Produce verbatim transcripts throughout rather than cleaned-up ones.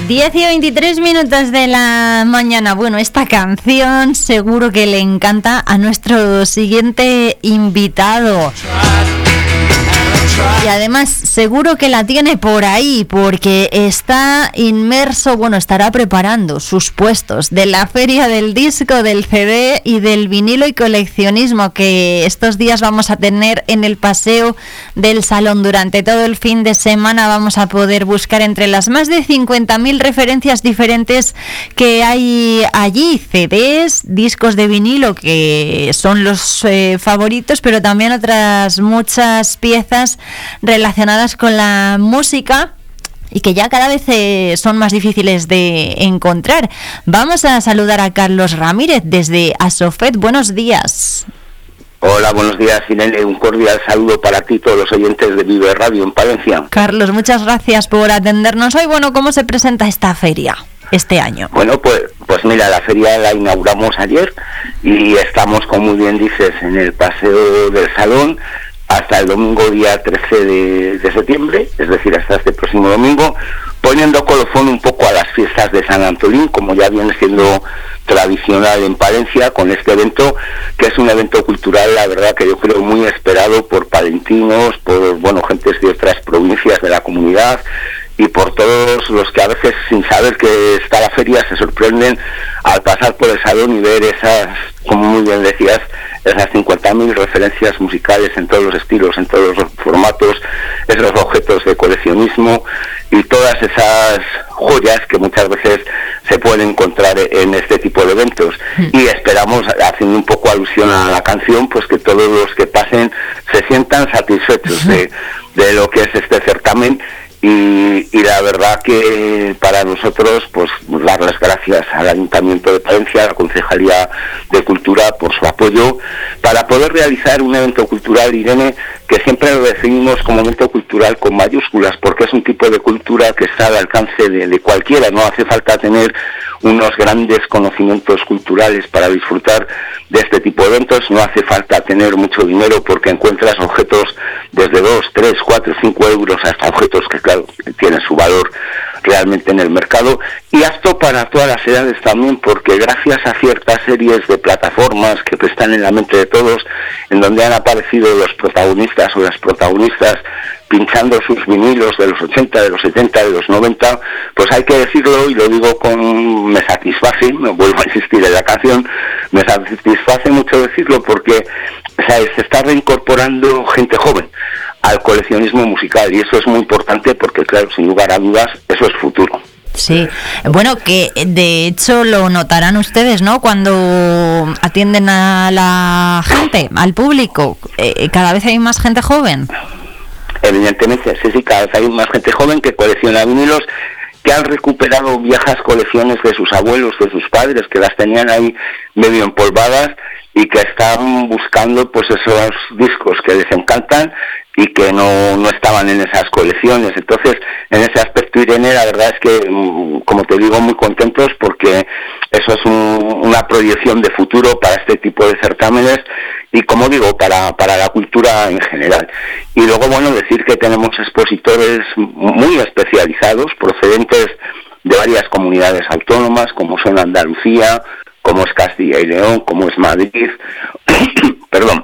diez y veintitrés minutos de la mañana. Bueno, esta canción seguro que le encanta a nuestro siguiente invitado. Y además seguro que la tiene por ahí porque está inmerso, bueno, estará preparando sus puestos de la Feria del Disco, del C D y del Vinilo y Coleccionismo que estos días vamos a tener en el Paseo del Salón. Durante todo el fin de semana vamos a poder buscar entre las más de cincuenta mil referencias diferentes que hay allí, C Ds, discos de vinilo que son los eh, favoritos, pero también otras muchas piezas relacionadas con la música y que ya cada vez eh, son más difíciles de encontrar. Vamos a saludar a Carlos Ramírez desde Asofet. Buenos días. Hola, buenos días, Irene. Un cordial saludo para ti y todos los oyentes de Vive Radio en Palencia. Carlos, muchas gracias por atendernos hoy. Bueno, ¿cómo se presenta esta feria este año? Bueno, pues, pues mira, la feria la inauguramos ayer y estamos, como muy bien dices, en el Paseo del Salón hasta el domingo día trece de, de septiembre, es decir, hasta este próximo domingo, poniendo colofón un poco a las fiestas de San Antolín, como ya viene siendo tradicional en Palencia, con este evento, que es un evento cultural, la verdad que yo creo muy esperado por palentinos, por, bueno, gentes de otras provincias de la comunidad, y por todos los que a veces, sin saber que está la feria, se sorprenden al pasar por el salón y ver esas, como muy bien decías, esas cincuenta mil referencias musicales en todos los estilos, en todos los formatos, esos objetos de coleccionismo y todas esas joyas que muchas veces se pueden encontrar en este tipo de eventos. Y esperamos, haciendo un poco alusión a la canción, pues que todos los que pasen se sientan satisfechos de, de lo que es este certamen. Y, y la verdad que para nosotros, pues dar las gracias al Ayuntamiento de Palencia, a la Concejalía de Cultura por su apoyo para poder realizar un evento cultural, Irene, que siempre lo definimos como evento cultural con mayúsculas, porque es un tipo de cultura que está al alcance de, de cualquiera. No hace falta tener unos grandes conocimientos culturales para disfrutar de este tipo de eventos, no hace falta tener mucho dinero porque encuentras objetos desde dos, tres, cuatro, cinco euros hasta objetos que claro tienen su valor realmente en el mercado, y apto para todas las edades también, porque gracias a ciertas series de plataformas que están en la mente de todos, en donde han aparecido los protagonistas o las protagonistas pinchando sus vinilos de los ochenta, de los setenta, de los noventa, pues hay que decirlo, y lo digo con, me satisface, me vuelvo a insistir en la canción, me satisface mucho decirlo porque, o sea, se está reincorporando gente joven al coleccionismo musical, y eso es muy importante porque, claro, sin lugar a dudas, eso es futuro. Sí, bueno, que de hecho lo notarán ustedes, ¿no? Cuando atienden a la gente, al público, eh, cada vez hay más gente joven. Evidentemente, sí, sí, cada vez hay más gente joven que colecciona vinilos, que han recuperado viejas colecciones de sus abuelos, de sus padres, que las tenían ahí medio empolvadas y que están buscando pues esos discos que les encantan y que no, no estaban en esas colecciones. Entonces, en ese aspecto, Irene, la verdad es que, como te digo, muy contentos porque eso es un, una proyección de futuro para este tipo de certámenes y, como digo, para, para la cultura en general. Y luego, bueno, decir que tenemos expositores muy especializados, procedentes de varias comunidades autónomas, como son Andalucía, como es Castilla y León, como es Madrid, perdón,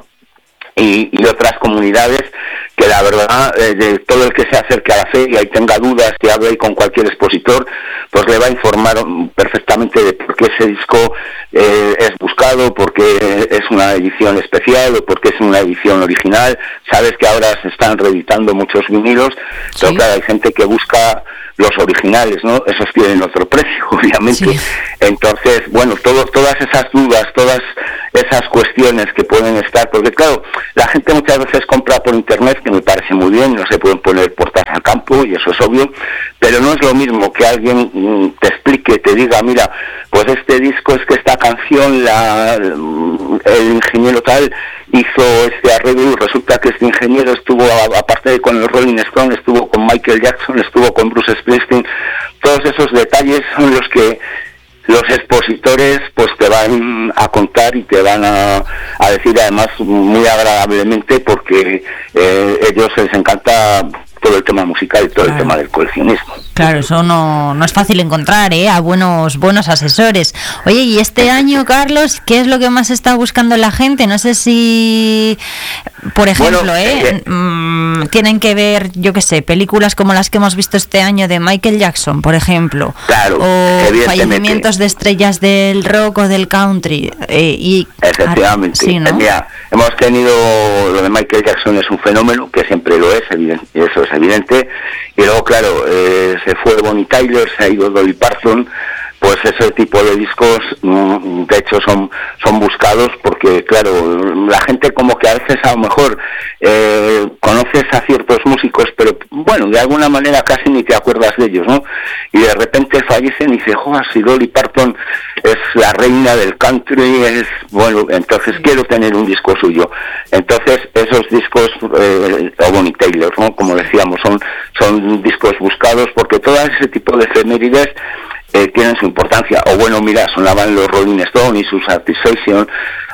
y, y otras comunidades que la verdad, eh, de todo el que se acerque a la feria y tenga dudas, que hable con cualquier expositor, pues le va a informar perfectamente de por qué ese disco eh, es buscado, por qué es una edición especial o por qué es una edición original. Sabes que ahora se están reeditando muchos vinilos, ¿sí? Pero claro, hay gente que busca los originales, ¿no? Esos tienen otro precio, obviamente. Sí. Entonces, bueno, todo, todas esas dudas, todas esas cuestiones que pueden estar, porque claro, la gente muchas veces compra por internet, que me parece muy bien, no se pueden poner puertas al campo, y eso es obvio, pero no es lo mismo que alguien mm, te explique, te diga, mira, pues este disco es que esta canción, la, el ingeniero tal hizo este arreglo y resulta que este ingeniero estuvo, aparte de con el Rolling Stone, estuvo con Michael Jackson, estuvo con Bruce Springsteen. Todos esos detalles son los que los expositores pues te van a contar y te van a, a decir, además muy agradablemente, porque eh, ellos les encanta todo el tema musical y todo claro. el tema del coleccionismo. Claro, eso no, no es fácil encontrar, ¿eh? A buenos buenos asesores. Oye, y este año, Carlos, ¿qué es lo que más está buscando la gente? No sé si, por ejemplo, bueno, ¿eh? eh mm, tienen que ver, yo qué sé, películas como las que hemos visto este año de Michael Jackson, por ejemplo, claro, o fallecimientos de estrellas del rock o del country. Eh, y Efectivamente. Sí, ¿no? Mira, hemos tenido, lo de Michael Jackson es un fenómeno, que siempre lo es, evidente, eso es evidente, y luego, claro, eh, se fue Bonnie Tyler, se ha ido Dolly Parton, pues ese tipo de discos de hecho son son buscados porque claro, la gente como que a veces a lo mejor eh, conoces a ciertos músicos pero bueno, de alguna manera casi ni te acuerdas de ellos, ¿no? Y de repente fallecen y dices, joder, si Dolly Parton es la reina del country, es bueno, entonces quiero tener un disco suyo. Entonces esos discos, eh, o Bonnie Tyler, ¿no? Como decíamos, son, son discos buscados porque todo ese tipo de efemérides Eh, tienen su importancia. O bueno, mira, sonaban los Rolling Stones y su Satisfaction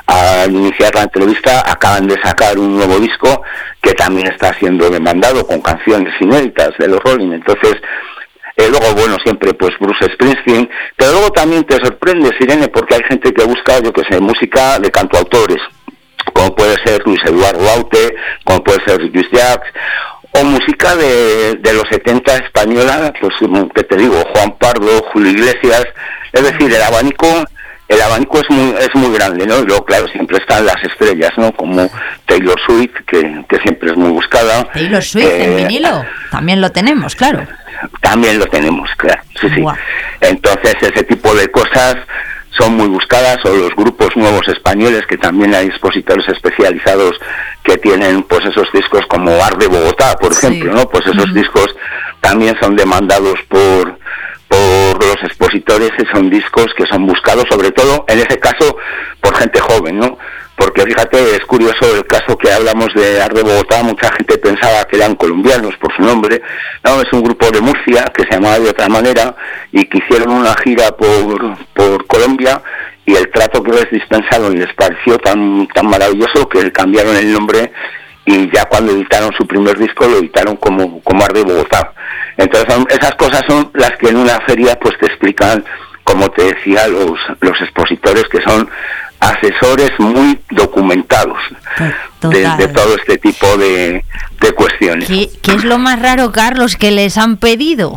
al iniciar la entrevista, acaban de sacar un nuevo disco que también está siendo demandado con canciones inéditas de los Rolling. Entonces, eh, luego, bueno, siempre pues Bruce Springsteen, pero luego también te sorprende, Irene, porque hay gente que busca, yo que sé, música de cantautores, como puede ser Luis Eduardo Aute, como puede ser Luis Jacques, o música de, de los setenta española, pues que te digo, Juan Pardo, Julio Iglesias, es decir, el abanico, el abanico es muy es muy grande, ¿no? Y luego, claro, siempre están las estrellas, ¿no? Como Taylor Swift, que, que siempre es muy buscada. Taylor Swift eh, en vinilo, también lo tenemos, claro. También lo tenemos, claro, sí, sí. Wow. Entonces, ese tipo de cosas son muy buscadas, o los grupos nuevos españoles, que también hay expositores especializados que tienen pues esos discos como Art de Bogotá, por sí. ejemplo, ¿no? Pues esos uh-huh. discos también son demandados por por los expositores y son discos que son buscados, sobre todo, en ese caso, por gente joven, ¿no? Porque fíjate, es curioso el caso que hablamos de Art de Bogotá, mucha gente pensaba que eran colombianos por su nombre, no, es un grupo de Murcia que se llamaba de otra manera y que hicieron una gira por, por Colombia y el trato que les dispensaron les pareció tan, tan maravilloso que cambiaron el nombre y ya cuando editaron su primer disco lo editaron como, como Art de Bogotá. Entonces son, esas cosas son las que en una feria pues te explican, como te decía, los, los expositores que son asesores muy documentados de, de todo este tipo de, de cuestiones. ¿Qué, ¿Qué es lo más raro, Carlos, que les han pedido?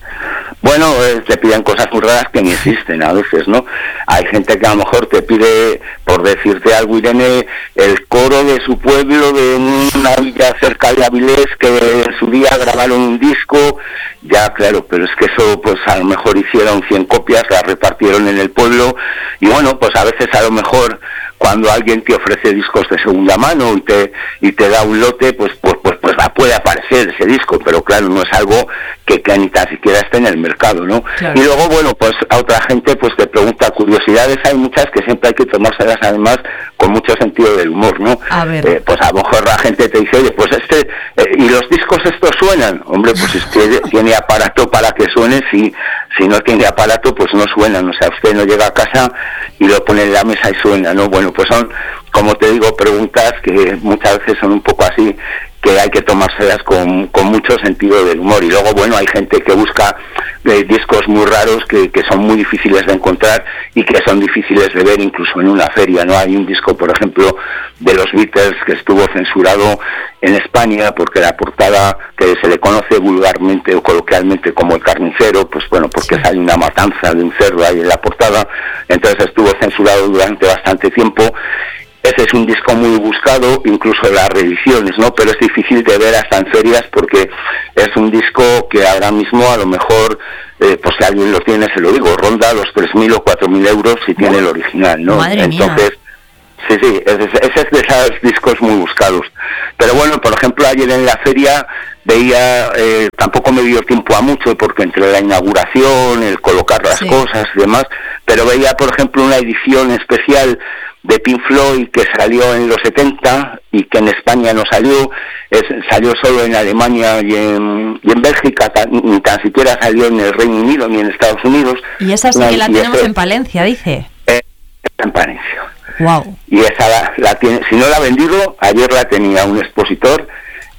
Bueno, eh, te piden cosas muy raras que ni existen a veces, ¿no? Hay gente que a lo mejor te pide, por decirte algo, Irene, el coro de su pueblo, de una villa cerca de Avilés, que en su día grabaron un disco, ya claro, pero es que eso, pues a lo mejor hicieron cien copias, las repartieron en el pueblo, y bueno, pues a veces a lo mejor cuando alguien te ofrece discos de segunda mano y te y te da un lote, pues pues pues pues puede aparecer ese disco, pero claro, no es algo que, que ni tan siquiera esté en el mercado, ¿no? Claro. Y luego, bueno, pues a otra gente pues te pregunta curiosidades, hay muchas que siempre hay que tomárselas además con mucho sentido del humor, ¿no? A ver. Eh, pues a lo mejor la gente te dice, oye, pues este, eh, ¿y los discos estos suenan? Hombre, pues es que tiene aparato para que suene, si, si no tiene aparato, pues no suenan, o sea, usted no llega a casa y lo pone en la mesa y suena, ¿no? Bueno, pues son, como te digo, preguntas que muchas veces son un poco así, que hay que tomárselas con, con mucho sentido del humor. Y luego, bueno, hay gente que busca eh, discos muy raros que, que son muy difíciles de encontrar y que son difíciles de ver incluso en una feria, ¿no? Hay un disco, por ejemplo, de los Beatles que estuvo censurado en España porque la portada, que se le conoce vulgarmente o coloquialmente como El Carnicero, pues bueno, porque sale una matanza de un cerdo ahí en la portada, entonces estuvo censurado durante bastante tiempo. Ese es un disco muy buscado, incluso las reediciones, ¿no? Pero es difícil de ver hasta en ferias porque es un disco que ahora mismo a lo mejor, eh, pues si alguien lo tiene, se lo digo, ronda los tres mil o cuatro mil euros si tiene el original, ¿no? Madre Entonces, mía. sí, sí, ese es, es de esos discos muy buscados. Pero bueno, por ejemplo, ayer en la feria veía, eh, tampoco me dio tiempo a mucho porque entre la inauguración, el colocar las sí. cosas y demás, pero veía, por ejemplo, una edición especial de Pink Floyd que salió en los setenta y que en España no salió, es, salió solo en Alemania y en, y en Bélgica, tan, ni tan siquiera salió en el Reino Unido ni en Estados Unidos. Y esa sí que la tenemos eso, en Palencia, dice. Eh, en Palencia. Wow. Y esa la, la tiene, si no la ha vendido, ayer la tenía un expositor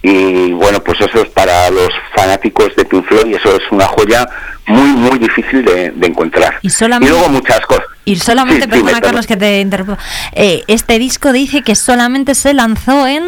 y bueno, pues eso es para los fanáticos de Pink Floyd, y eso es una joya muy, muy difícil de, de encontrar. Y, solamente, y luego muchas cosas. Y solamente, sí, perdona dime, Carlos que te interrumpo, eh, este disco dice que solamente se lanzó en...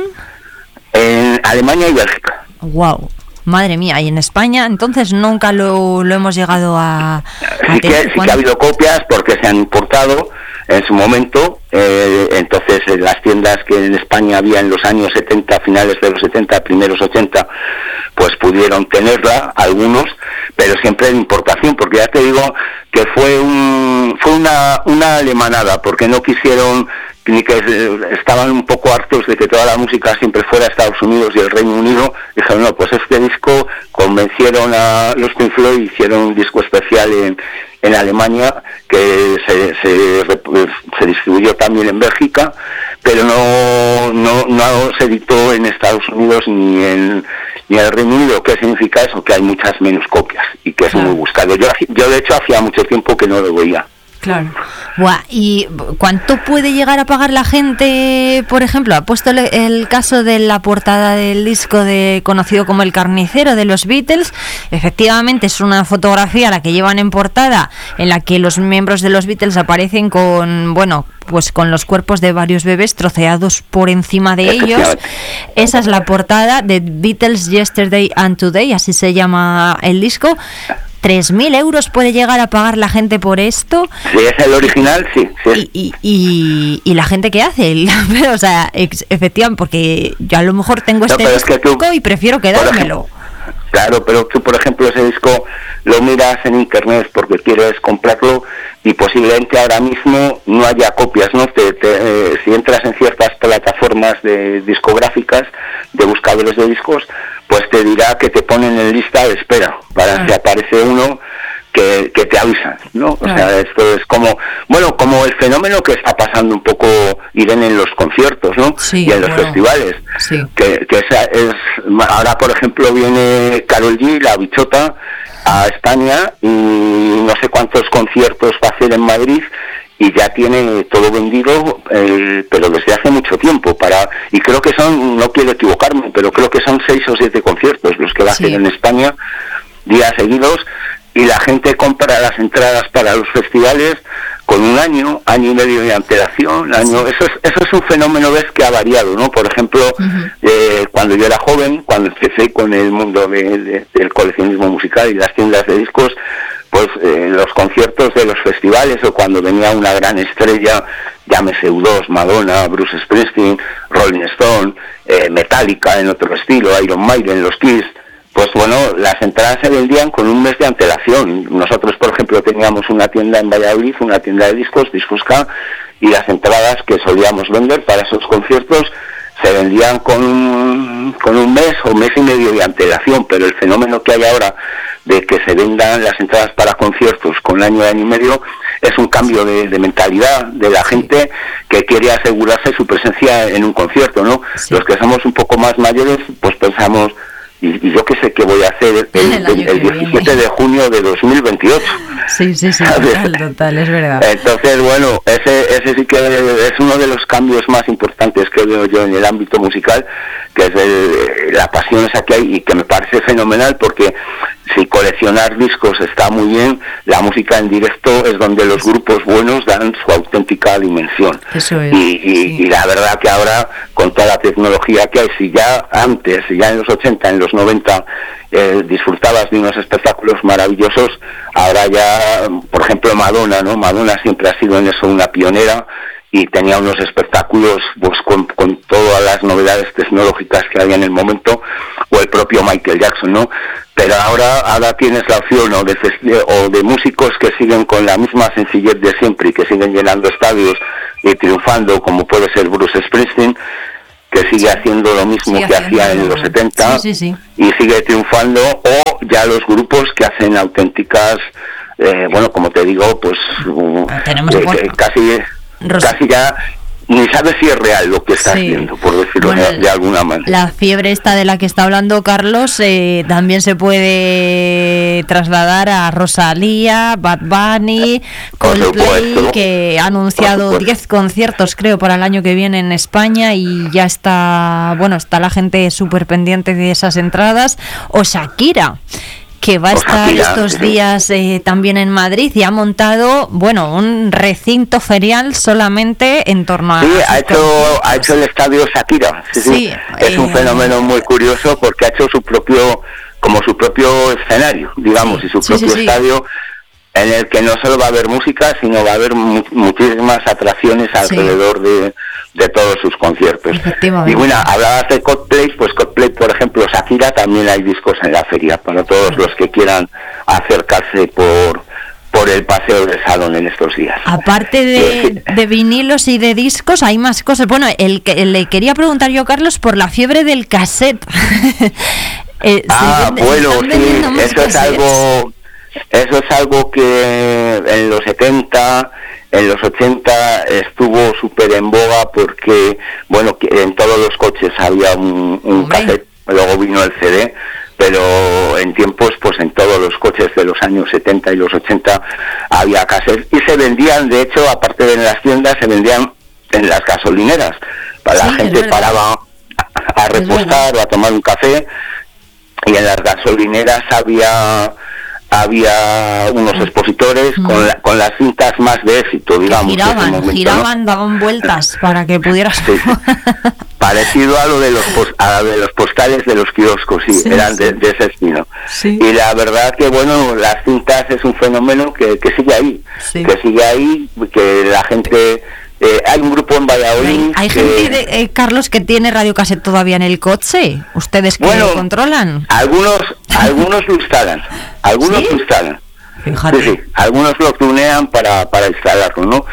En Alemania y Bélgica. Wow. Madre mía, y en España entonces nunca lo, lo hemos llegado a... a sí, que, sí que ha habido copias porque se han importado en su momento, eh, entonces en las tiendas que en España había en los años setenta, finales de los setenta, primeros ochenta, pues pudieron tenerla, algunos, pero siempre en importación, porque ya te digo que fue un fue una, una alemanada, porque no quisieron, ni que estaban un poco hartos de que toda la música siempre fuera Estados Unidos y el Reino Unido. Dijeron, no, pues este disco, convencieron a los Pink Floyd, hicieron un disco especial en, en Alemania, que se, se, se distribuyó también en Bélgica, pero no, no, no se editó en Estados Unidos ni en, ni en el Reino Unido. ¿Qué significa eso? Que hay muchas menos copias y que es claro. muy buscado. Yo, yo de hecho hacía mucho tiempo que no lo veía. Claro. Buah, ¿y cuánto puede llegar a pagar la gente? Por ejemplo, ha puesto el, el caso de la portada del disco de conocido como El Carnicero de los Beatles. Efectivamente es una fotografía la que llevan en portada, en la que los miembros de los Beatles aparecen con, bueno, pues con los cuerpos de varios bebés troceados por encima de ellos. Esa es la portada de Beatles Yesterday and Today, así se llama el disco. ¿tres mil euros puede llegar a pagar la gente por esto? Si es el original, sí. sí. Y, y, y, y la gente que hace, o sea, ex, efectivamente, porque yo a lo mejor tengo este no, disco es que tú, y prefiero quedármelo. Claro, pero tú, por ejemplo, ese disco lo miras en internet porque quieres comprarlo y posiblemente ahora mismo no haya copias, ¿no? Te, te, eh, si entras en ciertas plataformas de discográficas, de buscadores de discos, pues te dirá que te ponen en lista de espera para ah. si aparece uno que, que te avisan, ¿no? O ah. sea, esto es como, bueno, como el fenómeno que está pasando un poco, Irene, en los conciertos, ¿no? Sí, y en los bueno, festivales. Sí. Que, que esa es, ahora, por ejemplo, viene Karol G, la bichota, a España y no sé cuántos conciertos va a hacer en Madrid, y ya tiene todo vendido, eh, pero desde hace mucho tiempo, para y creo que son, no quiero equivocarme, pero creo que son seis o siete conciertos los que va a hacer sí. en España, días seguidos, y la gente compra las entradas para los festivales con un año, año y medio de antelación, año, eso es, eso es un fenómeno, ves, que ha variado, ¿no? Por ejemplo, uh-huh. eh, cuando yo era joven, cuando empecé con el mundo de, de, del coleccionismo musical y las tiendas de discos, pues eh, los conciertos de los festivales, o cuando venía una gran estrella, llámese U dos, Madonna, Bruce Springsteen, Rolling Stone, eh, Metallica en otro estilo, Iron Maiden, los Kiss, pues bueno, las entradas se vendían con un mes de antelación. Nosotros, por ejemplo, teníamos una tienda en Valladolid, una tienda de discos, Discosca, y las entradas que solíamos vender para esos conciertos se vendían con un, con un mes o mes y medio de antelación, pero el fenómeno que hay ahora de que se vendan las entradas para conciertos con año, año y medio, es un cambio de, de mentalidad de la gente que quiere asegurarse su presencia en un concierto, ¿no? Sí. Los que somos un poco más mayores, pues pensamos, y, y yo qué sé qué voy a hacer el, el, el, el diecisiete de junio de dos mil veintiocho. Sí, sí, sí, total, total, es verdad. Entonces, bueno, ese, ese sí que es uno de los cambios más importantes que veo yo en el ámbito musical, que es el, la pasión esa que hay, y que me parece fenomenal, porque si coleccionar discos está muy bien, la música en directo es donde los grupos buenos dan su auténtica dimensión. Eso es, y, y, sí. y la verdad que ahora, con toda la tecnología que hay, si ya antes, si ya en los ochenta, en los noventa, eh, disfrutabas de unos espectáculos maravillosos, ahora ya, por ejemplo, Madonna, ¿no? Madonna siempre ha sido en eso una pionera, y tenía unos espectáculos pues con, con todas las novedades tecnológicas que había en el momento, o el propio Michael Jackson, ¿no? Pero ahora ahora tienes la opción o de, o de músicos que siguen con la misma sencillez de siempre y que siguen llenando estadios y triunfando, como puede ser Bruce Springsteen, que sigue haciendo lo mismo sigue que haciendo, hacía en los setenta, sí, sí, sí. y sigue triunfando, o ya los grupos que hacen auténticas, eh, bueno, como te digo, pues tenemos eh, casi... Rosa. Casi ya ni sabes si es real lo que estás sí. viendo, por decirlo bueno, de, de alguna manera. La fiebre esta de la que está hablando Carlos eh, también se puede trasladar a Rosalía, Bad Bunny, Coldplay, que ha anunciado diez conciertos creo para el año que viene en España y ya está, bueno, está la gente súper pendiente de esas entradas, o Shakira, que va a estar Shakira, estos sí. días eh, también en Madrid y ha montado, bueno, un recinto ferial solamente en torno a... Sí, ha hecho, ha hecho el estadio Shakira. Sí, sí. sí es eh, un fenómeno muy curioso porque ha hecho su propio, como su propio escenario, digamos, sí, y su sí, propio sí, sí. estadio en el que no solo va a haber música, sino va a haber mu- muchísimas atracciones alrededor sí. de, de todos sus conciertos. Y bueno, hablabas de Coldplay, pues Coldplay, por ejemplo, Shakira, también hay discos en la feria, para todos sí. los que quieran acercarse por por el paseo del Salón en estos días. Aparte de, de vinilos y de discos, hay más cosas. Bueno, el que le quería preguntar yo, Carlos, por la fiebre del cassette. eh, ah, vende, bueno, sí, eso es algo... Eso es algo que en los setenta, en los ochenta estuvo súper en boga porque, bueno, en todos los coches había un, un cassette, luego vino el C D, pero en tiempos, pues en todos los coches de los años setenta y los ochenta había cassettes y se vendían, de hecho, aparte de en las tiendas, se vendían en las gasolineras. La sí, gente paraba a, a repostar o a tomar un café y en las gasolineras había... había unos expositores mm. con, la, con las cintas más de éxito, digamos. Que giraban, momento, giraban, ¿no? Daban vueltas para que pudieras... Sí, sí. Parecido a lo de los pos, a lo de los postales de los kioscos, sí, sí eran sí. De, de ese estilo. Sí. Y la verdad que, bueno, las cintas es un fenómeno que, que sigue ahí, sí. que sigue ahí, que la gente... Eh, hay un grupo en Valladolid. Hay, hay que, gente, de, eh, Carlos, que tiene radiocassette todavía en el coche. ¿Ustedes que bueno, lo controlan? Algunos, algunos lo instalan. Algunos ¿Sí? lo instalan. Fíjate. Sí, sí. Algunos lo tunean para, para instalarlo, ¿no?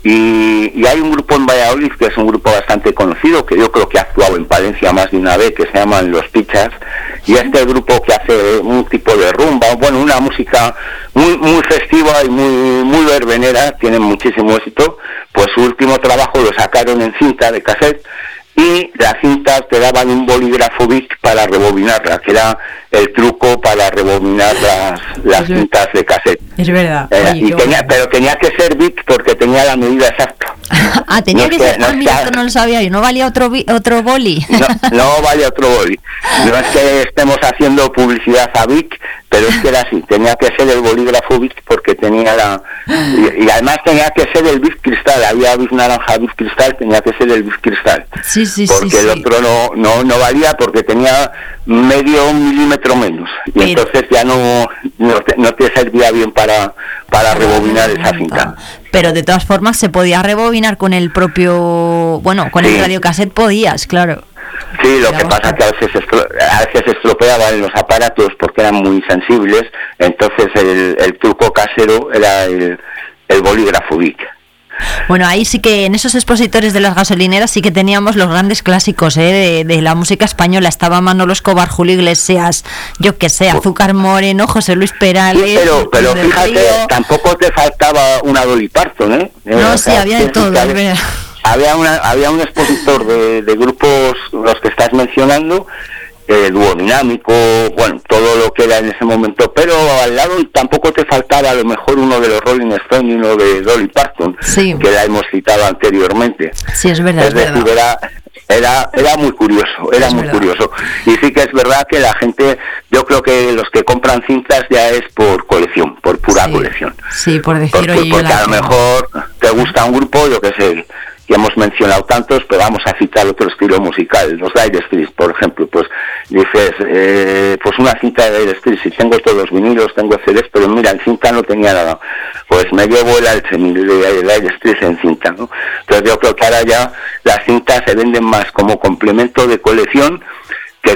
Y, y hay un grupo en Valladolid que es un grupo bastante conocido, que yo creo que ha actuado en Palencia más de una vez, que se llaman Los Pichas, y este grupo que hace un tipo de rumba, bueno, una música muy muy festiva y muy muy verbenera, tienen muchísimo éxito, pues su último trabajo lo sacaron en cinta de cassette, y las cintas te daban un bolígrafo Bic para rebobinarla, que era el truco para rebobinar las, las cintas de cassette. Es verdad. Eh, Oye, y tenía, pero tenía que ser Bic porque tenía la medida exacta. Ah, tenía no que, que ser, no ah, mira, esto no lo sabía yo, no valía otro bi, otro boli. No, no valía otro boli. No es que estemos haciendo publicidad a Bic, pero es que era así, tenía que ser el bolígrafo Bic porque tenía la... Y, y además tenía que ser el Bic cristal, había Bic naranja, Bic cristal, tenía que ser el Bic cristal. Sí, sí, porque sí, el sí. otro no, no, no valía porque tenía medio milímetro menos. Y pero, entonces ya no, no, te, no te servía bien para, para rebobinar esa cinta. Pero de todas formas se podía rebobinar con el propio... Bueno, con sí. el radiocassette podías, claro. Sí, lo que pasa es que a veces, estro, a veces estropeaban los aparatos porque eran muy sensibles, entonces el, el truco casero era el, el bolígrafo Bic. Bueno, ahí sí que en esos expositores de las gasolineras sí que teníamos los grandes clásicos ¿eh? de, de la música española. Estaba Manolo Escobar, Julio Iglesias, yo que sé, Azúcar Moreno, José Luis Perales. Sí, pero pero fíjate, Río. Tampoco te faltaba una Dolly Parton, ¿eh? No, eh, sí, o sea, había de todo, es verdad. Había, una, había un expositor de, de grupos, los que estás mencionando, eh, dúo dinámico, bueno, todo lo que era en ese momento, pero al lado tampoco te faltaba a lo mejor uno de los Rolling Stones y uno de Dolly Parton, sí. que la hemos citado anteriormente. Sí, es verdad. Es decir, verdad. Era, era, era muy curioso, era es muy verdad. curioso. Y sí que es verdad que la gente, yo creo que los que compran cintas ya es por colección, por pura sí. colección. Sí, por decir, porque, oye, porque a lo mejor te gusta un grupo, yo qué sé, que hemos mencionado tantos, pero vamos a citar otro estilo musical, los Dire Straits, por ejemplo, pues dices, eh, pues una cinta de Dire Straits, si tengo todos los vinilos, tengo C Ds, pero mira, en cinta no tenía nada, pues me llevo el Alchemy de Dire Straits en cinta, ¿no? Entonces yo creo que ahora ya las cintas se venden más como complemento de colección que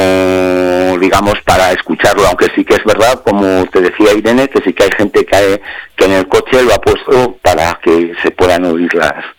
como, digamos, para escucharlo, aunque sí que es verdad, como te decía Irene, que sí que hay gente que, hay, que en el coche lo ha puesto para que se puedan oír las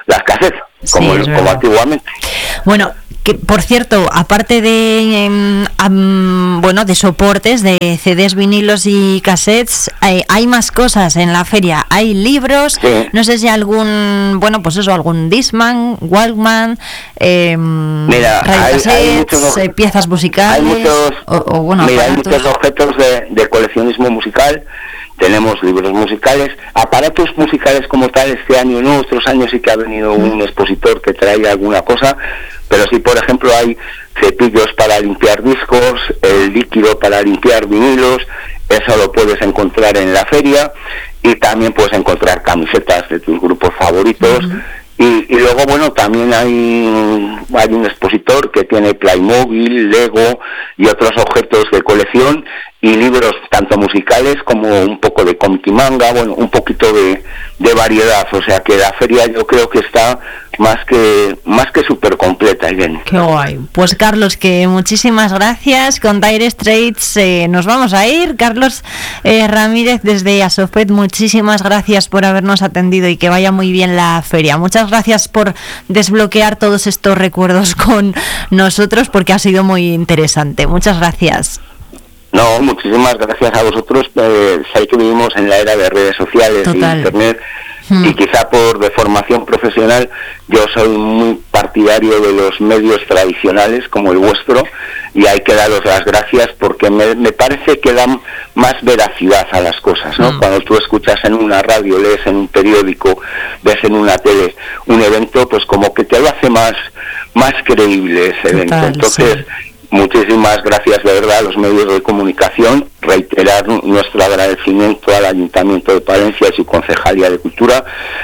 las cassettes, como, sí, como antiguamente. Bueno, que por cierto, aparte de um, um, bueno, de soportes, de C Ds, vinilos y cassettes, hay, hay más cosas en la feria. Hay libros, sí. No sé si algún, bueno, pues eso, algún Discman, Walkman, eh, mira, hay, hay muchos, eh, piezas musicales, hay muchos, o, o bueno, mira, aparatos. hay muchos objetos de, de coleccionismo musical. Tenemos libros musicales, aparatos musicales como tal. Este año no, otros años sí que ha venido un expositor que trae alguna cosa, pero sí, por ejemplo, hay cepillos para limpiar discos, el líquido para limpiar vinilos, eso lo puedes encontrar en la feria, y también puedes encontrar camisetas de tus grupos favoritos. Uh-huh. Y, y luego, bueno, también hay, hay un expositor que tiene Playmobil, Lego y otros objetos de colección, y libros tanto musicales como un poco de cómic y manga, bueno, un poquito de, de variedad. O sea que la feria yo creo que está más que más que súper completa, Irene. Qué guay. Pues Carlos, que muchísimas gracias. Con Dire Straits eh, nos vamos a ir. Carlos eh, Ramírez desde Asofet, muchísimas gracias por habernos atendido y que vaya muy bien la feria. Muchas gracias por desbloquear todos estos recuerdos con nosotros, porque ha sido muy interesante. Muchas gracias. No, muchísimas gracias a vosotros. Eh, sé que vivimos en la era de redes sociales y internet, hmm. y quizá por deformación profesional yo soy muy partidario de los medios tradicionales como el vuestro, y hay que daros las gracias porque me, me parece que dan más veracidad a las cosas, ¿no? Hmm. Cuando tú escuchas en una radio, lees en un periódico, ves en una tele un evento, pues como que te lo hace más, más creíble ese evento. Total, entonces sí. Muchísimas gracias de verdad a los medios de comunicación, reiterar nuestro agradecimiento al Ayuntamiento de Palencia y su Concejalía de Cultura,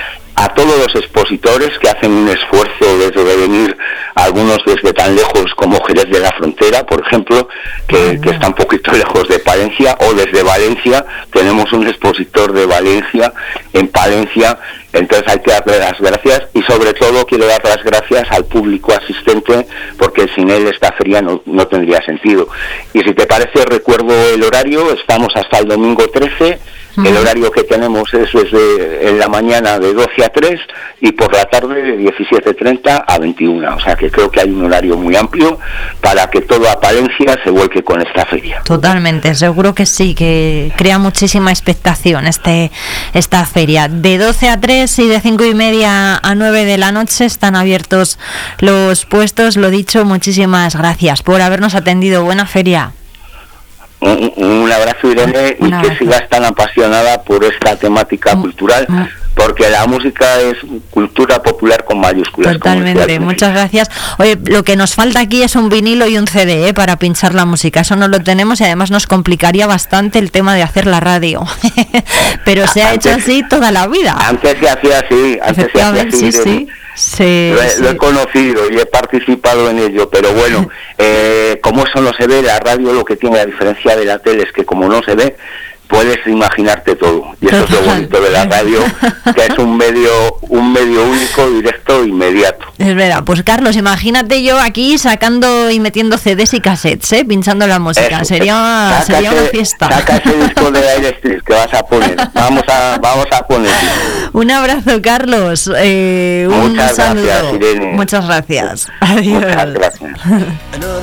a todos los expositores que hacen un esfuerzo desde venir, algunos desde tan lejos como Jerez de la Frontera, por ejemplo, que, que está un poquito lejos de Palencia, o desde Valencia, tenemos un expositor de Valencia en Palencia. Entonces hay que darle las gracias, y sobre todo quiero dar las gracias al público asistente, porque sin él esta feria no, no tendría sentido. Y si te parece, recuerdo el horario. Estamos hasta el domingo trece. Uh-huh. El horario que tenemos es desde en la mañana de doce a tres y por la tarde de diecisiete treinta a veintiuna. O sea que creo que hay un horario muy amplio para que toda Palencia se vuelque con esta feria. Totalmente, seguro que sí, que crea muchísima expectación este esta feria. De doce a tres y de cinco y media a nueve de la noche están abiertos los puestos. Lo dicho, muchísimas gracias por habernos atendido. Buena feria. Un, un abrazo, Irene, un abrazo. Y que sigas tan apasionada por esta temática mm, cultural, mm. porque la música es cultura popular con mayúsculas. Totalmente, muchas gracias. Oye, lo que nos falta aquí es un vinilo y un C D, ¿eh? Para pinchar la música. Eso no lo tenemos, y además nos complicaría bastante el tema de hacer la radio. Pero se ha antes, hecho así toda la vida. Antes se hacía así, antes se hacía así. Sí, sí. Sí, lo, he, sí. lo he conocido y he participado en ello, pero bueno, eh, como eso no se ve, la radio lo que tiene a diferencia de la tele es que como no se ve, puedes imaginarte todo, y eso es lo bonito de la radio, que es un medio un medio único, directo, inmediato. Es verdad. Pues Carlos, imagínate yo aquí sacando y metiendo C Ds y cassettes, ¿eh? Pinchando la música. Eso, sería, sácate, sería una fiesta. Saca ese disco de Dire Straits que vas a poner. Vamos a vamos a poner. Un abrazo, Carlos. Eh, un Muchas saludo. gracias, Irene. Muchas gracias. Adiós. Muchas gracias.